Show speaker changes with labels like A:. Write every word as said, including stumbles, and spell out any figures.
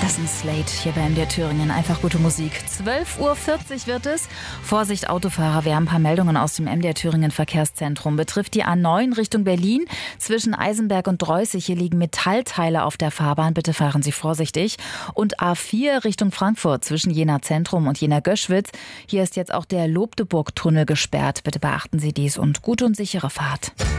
A: Das ist Slate hier bei M D R Thüringen. Einfach gute Musik. zwölf Uhr vierzig wird es. Vorsicht Autofahrer, wir haben ein paar Meldungen aus dem M D R Thüringen Verkehrszentrum. Betrifft die A neun Richtung Berlin. Zwischen Eisenberg und Dreußig, hier liegen Metallteile auf der Fahrbahn. Bitte fahren Sie vorsichtig. Und A vier Richtung Frankfurt zwischen Jena Zentrum und Jena Göschwitz. Hier ist jetzt auch der Lobdeburg-Tunnel gesperrt. Bitte beachten Sie dies und gute und sichere Fahrt.